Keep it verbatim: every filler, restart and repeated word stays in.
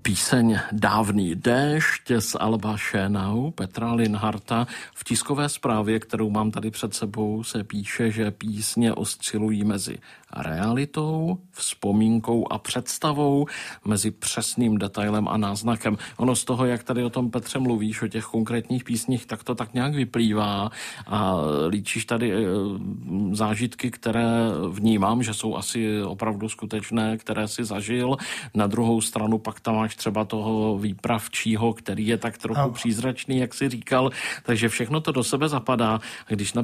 Píseň Dávný déšť z alba Schönau Petra Linharta. V tiskové zprávě, kterou mám tady před sebou, se píše, že písně oscilují mezi realitou, vzpomínkou a představou, mezi přesným detailem a náznakem. Ono z toho, jak tady o tom, Petře, mluvíš, o těch konkrétních písních, tak to tak nějak vyplývá a líčíš tady zážitky, které vnímám, že jsou asi opravdu skutečné, které si zažil. Na druhou stranu pak tam máš třeba toho výpravčího, který je tak trochu a... přízračný, jak si říkal, takže všechno to do sebe zapadá. A když